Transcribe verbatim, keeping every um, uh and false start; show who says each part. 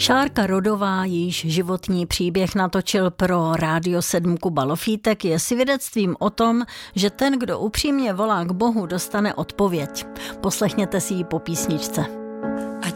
Speaker 1: Šárka Rodová, jejíž životní příběh natočil pro Rádio sedm Kuba Lofítek, je svědectvím o tom, že ten, kdo upřímně volá k Bohu, dostane odpověď. Poslechněte si ji po písničce.